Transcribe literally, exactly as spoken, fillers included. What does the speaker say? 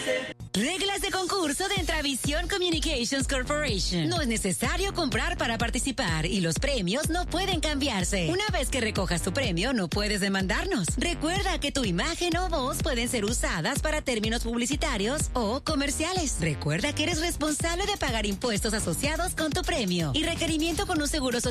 Reglas de concurso de Entravisión Communications Corporation. No es necesario comprar para participar y los premios no pueden cambiarse. Una vez que recojas tu premio, no puedes demandarnos. Recuerda que tu imagen o voz pueden ser usadas para términos publicitarios o comerciales. Recuerda que eres responsable de pagar impuestos asociados con tu premio y requerimiento con un seguro social